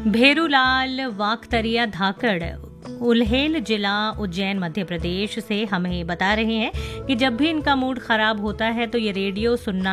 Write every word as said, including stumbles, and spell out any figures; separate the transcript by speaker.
Speaker 1: भेरूलाल वाकतरिया धाकड़ उल्हेल जिला उज्जैन मध्य प्रदेश से हमें बता रहे हैं कि जब भी इनका मूड खराब होता है तो ये रेडियो सुनना